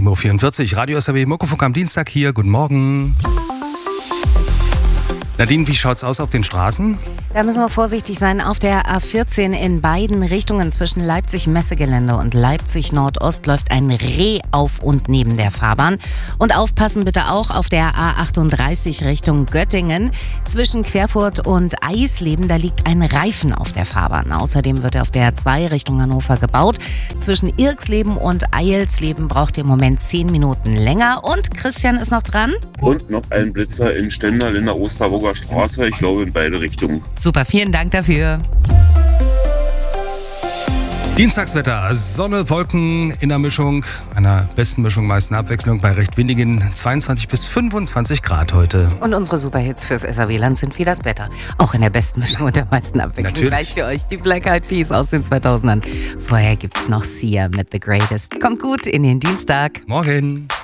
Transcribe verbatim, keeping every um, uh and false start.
sieben Uhr vierundvierzig, Radio S R W Muckefunk am Dienstag hier. Guten Morgen. Nadine, wie schaut's aus auf den Straßen? Da müssen wir vorsichtig sein. Auf der A vierzehn in beiden Richtungen zwischen Leipzig-Messegelände und Leipzig-Nordost läuft ein Reh auf und neben der Fahrbahn. Und aufpassen bitte auch auf der A achtunddreißig Richtung Göttingen. Zwischen Querfurt und Eisleben, da liegt ein Reifen auf der Fahrbahn. Außerdem wird auf der A zwei Richtung Hannover gebaut. Zwischen Irksleben und Eilsleben braucht ihr im Moment zehn Minuten länger. Und Christian ist noch dran. Und noch ein Blitzer in Stendal in der Osterburger Straße, ich glaube in beide Richtungen. Super, vielen Dank dafür. Dienstagswetter, Sonne, Wolken in der Mischung, einer besten Mischung, meisten Abwechslung bei recht windigen zweiundzwanzig bis fünfundzwanzig Grad heute. Und unsere Superhits fürs S R W-Land sind wie das Wetter. Auch in der besten Mischung und der meisten Abwechslung. Natürlich. Gleich für euch die Black Eyed Peas aus den zweitausendern. Vorher gibt's noch Sia mit The Greatest. Kommt gut in den Dienstag. Morgen.